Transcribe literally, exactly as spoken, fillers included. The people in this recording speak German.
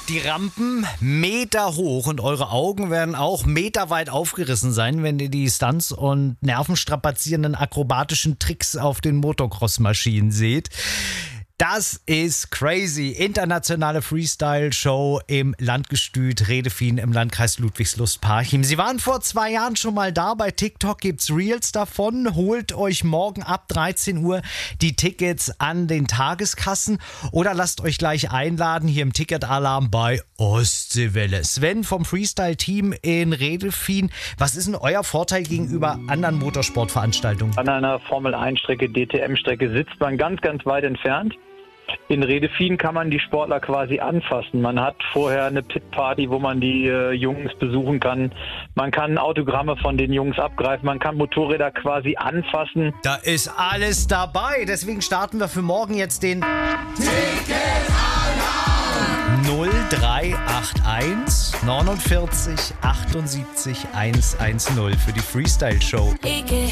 Die Rampen Meter hoch und eure Augen werden auch meterweit aufgerissen sein, wenn ihr die Stunts und nervenstrapazierenden akrobatischen Tricks auf den Motocross-Maschinen seht. Das ist crazy. Internationale Freestyle-Show im Landgestüt Redefien im Landkreis Ludwigslust-Parchim. Sie waren vor zwei Jahren schon mal da. Bei TikTok gibt's Reels davon. Holt euch morgen ab dreizehn Uhr die Tickets an den Tageskassen oder lasst euch gleich einladen hier im Ticketalarm bei Ostseewelle. Sven vom Freestyle-Team in Redefien. Was ist denn euer Vorteil gegenüber anderen Motorsportveranstaltungen? An einer Formel eins Strecke, D T M-Strecke sitzt man ganz, ganz weit entfernt. In Redefien kann man die Sportler quasi anfassen. Man hat vorher eine Pit-Party, wo man die äh, Jungs besuchen kann. Man kann Autogramme von den Jungs abgreifen. Man kann Motorräder quasi anfassen. Da ist alles dabei. Deswegen starten wir für morgen jetzt den null drei acht eins neunundvierzig achtundsiebzig hundertzehn für die Freestyle-Show.